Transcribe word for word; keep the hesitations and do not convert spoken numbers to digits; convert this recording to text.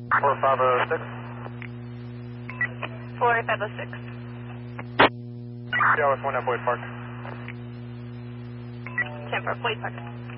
four five oh six. four five oh six. Dallas one at Boyd Park. ten for Boyd Park.